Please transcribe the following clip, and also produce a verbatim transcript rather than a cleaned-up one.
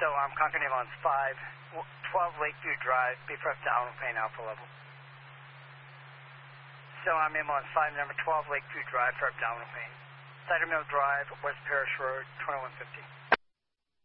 So I'm Concord ambulance five, twelve Lakeview Drive, Beef Up down Pain Alpha level. So I'm ambulance five, number twelve Lakeview Drive, for up down Pain. Cider Mill Drive, West Parish Road, twenty-one fifty.